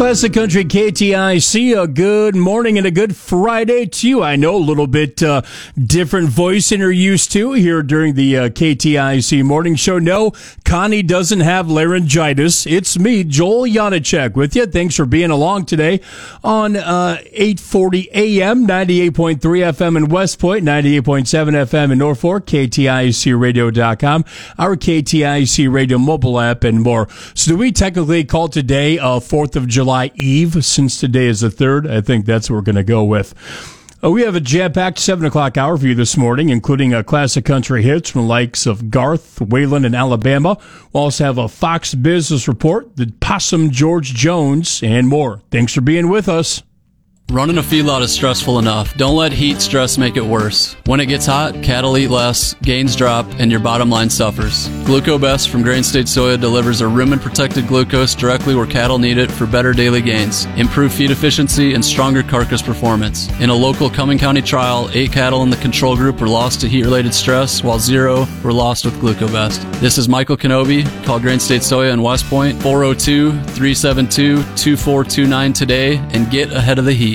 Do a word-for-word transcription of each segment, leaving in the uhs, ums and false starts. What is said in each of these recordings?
Classic Country K T I C, a good morning and a good Friday to you. I know a little bit uh, different voice than you're used to here during the uh, K T I C morning show. No, Connie doesn't have laryngitis. It's me, Joel Janacek, with you. Thanks for being along today on uh, eight forty A M, ninety-eight point three F M in West Point, ninety-eight point seven F M in Norfolk, K T I C radio dot com, our K T I C radio mobile app, and more. So do we technically call today uh, fourth of July Eve, since today is the third? I think that's what we're going to go with. Uh, we have a jam-packed seven o'clock hour for you this morning, including a classic country hits from the likes of Garth, Waylon, and Alabama. We'll also have a Fox Business Report, the Possum George Jones, and more. Thanks for being with us. Running a feedlot is stressful enough. Don't let heat stress make it worse. When it gets hot, cattle eat less, gains drop, and your bottom line suffers. GlucoBest from Grain State Soya delivers a rumen-protected glucose directly where cattle need it for better daily gains, improved feed efficiency, and stronger carcass performance. In a local Cumming County trial, eight cattle in the control group were lost to heat-related stress, while zero were lost with GlucoBest. This is Michael Kenobi. Call Grain State Soya in West Point, four oh two, three seven two, two four two nine today, and get ahead of the heat.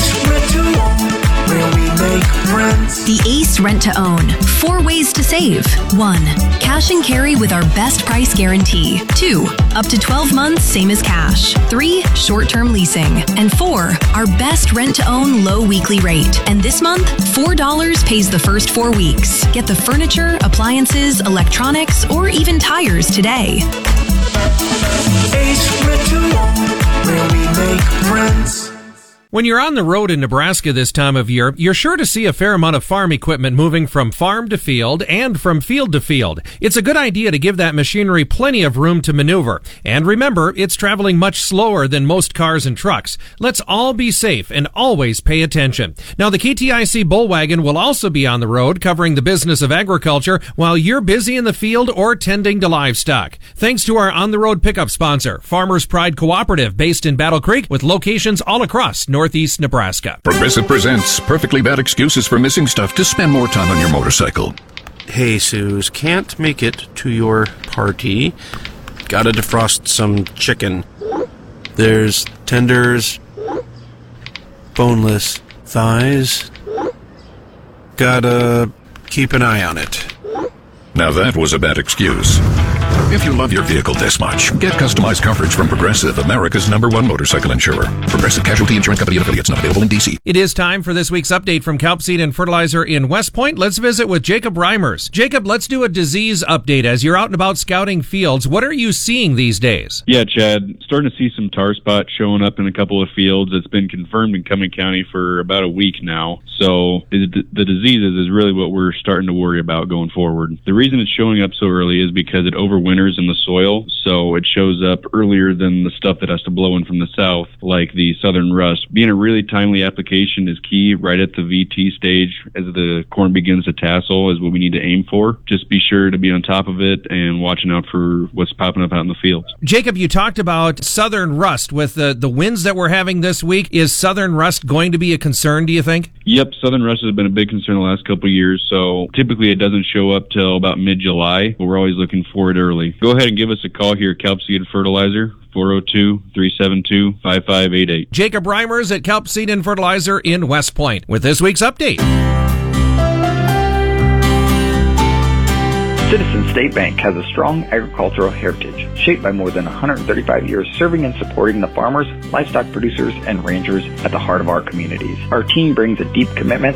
The Ace Rent to Own. Four ways to save. One, cash and carry with our best price guarantee. Two, up to twelve months, same as cash. Three, short-term leasing. And four, our best rent to own low weekly rate. And this month, four dollars pays the first four weeks. Get the furniture, appliances, electronics, or even tires today. Ace Rent to Own, where we make friends. When you're on the road in Nebraska this time of year, you're sure to see a fair amount of farm equipment moving from farm to field and from field to field. It's a good idea to give that machinery plenty of room to maneuver. And remember, it's traveling much slower than most cars and trucks. Let's all be safe and always pay attention. Now, the K T I C Bullwagon will also be on the road covering the business of agriculture while you're busy in the field or tending to livestock. Thanks to our on-the-road pickup sponsor, Farmers Pride Cooperative, based in Battle Creek with locations all across North Northeast Nebraska. Progressive presents perfectly bad excuses for missing stuff to spend more time on your motorcycle. Hey, Suze, can't make it to your party. Gotta defrost some chicken. There's tenders, boneless thighs. Gotta keep an eye on it. Now that was a bad excuse. If you love your vehicle this much, get customized coverage from Progressive, America's number one motorcycle insurer. Progressive Casualty Insurance Company and affiliates, not available in D C. It is time for this week's update from Kelp Seed and Fertilizer in West Point. Let's visit with Jacob Reimers. Jacob, let's do a disease update. As you're out and about scouting fields, what are you seeing these days? Yeah, Chad, starting to see some tar spots showing up in a couple of fields. It's been confirmed in Cumming County for about a week now. So the, the diseases is really what we're starting to worry about going forward. The reason it's showing up so early is because it overwinters in the soil, so it shows up earlier than the stuff that has to blow in from the south, like the southern rust. Being a really timely application is key right at the V T stage as the corn begins to tassel is what we need to aim for. Just be sure to be on top of it and watching out for what's popping up out in the fields. Jacob, you talked about southern rust. With the, the winds that we're having this week, is southern rust going to be a concern, do you think? Yep, southern rust has been a big concern the last couple of years, so typically it doesn't show up till about mid-July, but we're always looking for it early. Go ahead and give us a call here at Kelp Seed and Fertilizer, four oh two, three seven two, five five eight eight. Jacob Reimers at Kelp Seed and Fertilizer in West Point with this week's update. Citizens State Bank has a strong agricultural heritage, shaped by more than one hundred thirty-five years serving and supporting the farmers, livestock producers, and ranchers at the heart of our communities. Our team brings a deep commitment